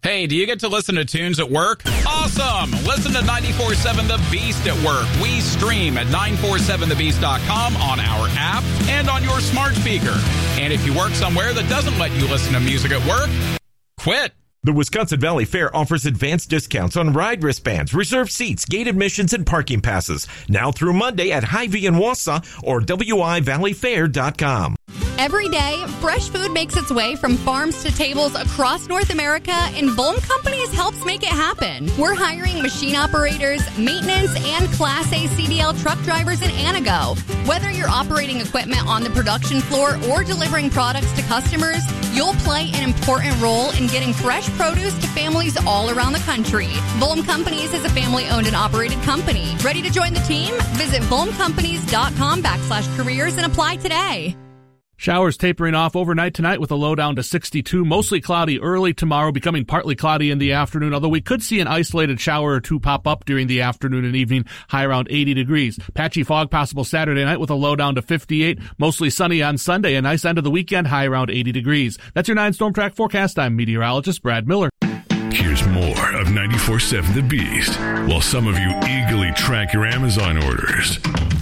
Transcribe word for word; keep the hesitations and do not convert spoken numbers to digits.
Hey, do you get to listen to tunes at work? Awesome! Listen to ninety-four point seven The Beast at work. We stream at nine four seven the beast dot com on our app and on your smart speaker. And if you work somewhere that doesn't let you listen to music at work, quit. The Wisconsin Valley Fair offers advanced discounts on ride wristbands, reserved seats, gate admissions, and parking passes. Now through Monday at Hy-Vee in Wausau or w i valley fair dot com. Every day, fresh food makes its way from farms to tables across North America, and Volm Companies helps make it happen. We're hiring machine operators, maintenance, and Class A C D L truck drivers in Anago. Whether you're operating equipment on the production floor or delivering products to customers, you'll play an important role in getting fresh produce to families all around the country. Volm Companies is a family-owned and operated company. Ready to join the team? Visit volmcompanies.com backslash careers and apply today. Showers tapering off overnight tonight with a low down to sixty-two. Mostly cloudy early tomorrow, becoming partly cloudy in the afternoon, although we could see an isolated shower or two pop up during the afternoon and evening, high around eighty degrees. Patchy fog possible Saturday night with a low down to fifty-eight. Mostly sunny on Sunday, a nice end of the weekend, high around eighty degrees. That's your nine Storm Track forecast. I'm meteorologist Brad Miller. Here's more of ninety-four point seven The Beast, while some of you eagerly track your Amazon orders.